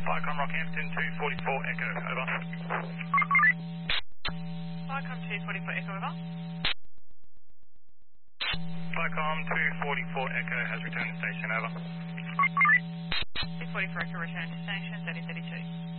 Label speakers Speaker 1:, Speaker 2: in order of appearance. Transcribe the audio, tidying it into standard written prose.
Speaker 1: Viacom Rockhampton 244 Echo, over.
Speaker 2: Viacom 244 Echo, over.
Speaker 1: Viacom 244 Echo has returned to station, over.
Speaker 2: 244 Echo, return to station, 3032.